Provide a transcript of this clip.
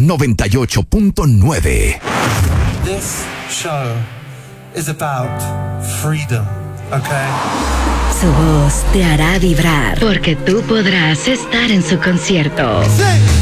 98.9. This show is about freedom, okay? Su voz te hará vibrar porque tú podrás estar en su concierto. Sí.